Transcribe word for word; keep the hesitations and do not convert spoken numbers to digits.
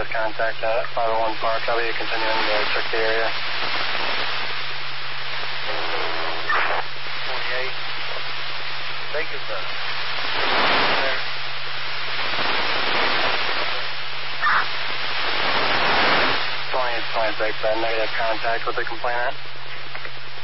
negative contact at five oh one Park. I'll be continuing to check the area. twenty-eight. Think of that. There. twenty-eight twenty-six, uh, negative contact with the complainant.